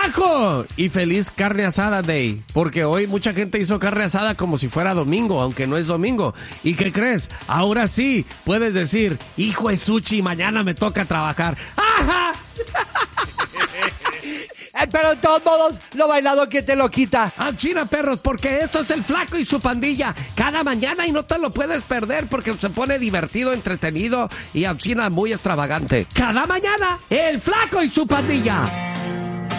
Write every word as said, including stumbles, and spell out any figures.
¡Ajo! Y feliz carne asada day, porque hoy mucha gente hizo carne asada como si fuera domingo, aunque no es domingo. ¿Y qué crees? Ahora sí puedes decir, hijo de Suchi, mañana me toca trabajar. ¡Ajá! Pero de todos modos, lo bailado que te lo quita. ¡Ah, China, perros! Porque esto es el Flaco y su pandilla. Cada mañana y no te lo puedes perder porque se pone divertido, entretenido y a China muy extravagante. Cada mañana, el Flaco y su pandilla.